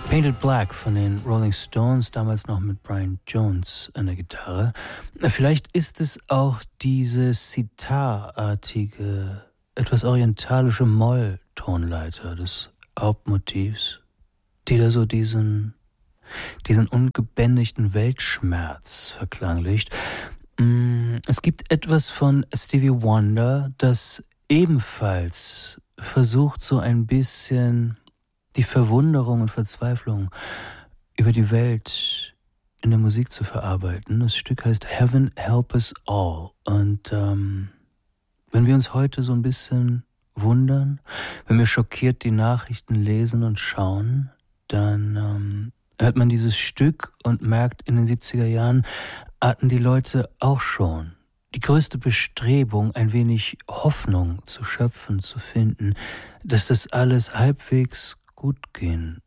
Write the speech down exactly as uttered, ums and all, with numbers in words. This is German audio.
Painted Black von den Rolling Stones, damals noch mit Brian Jones an der Gitarre. Vielleicht ist es auch diese sitarartige, etwas orientalische Molltonleiter des Hauptmotivs, die da so diesen, diesen ungebändigten Weltschmerz verklanglicht. Es gibt etwas von Stevie Wonder, das ebenfalls versucht, so ein bisschen die Verwunderung und Verzweiflung über die Welt in der Musik zu verarbeiten. Das Stück heißt Heaven Help Us All. Und ähm, wenn wir uns heute so ein bisschen wundern, wenn wir schockiert die Nachrichten lesen und schauen, dann ähm, hört man dieses Stück und merkt, in den siebziger Jahren hatten die Leute auch schon die größte Bestrebung, ein wenig Hoffnung zu schöpfen, zu finden, dass das alles halbwegs gut gehen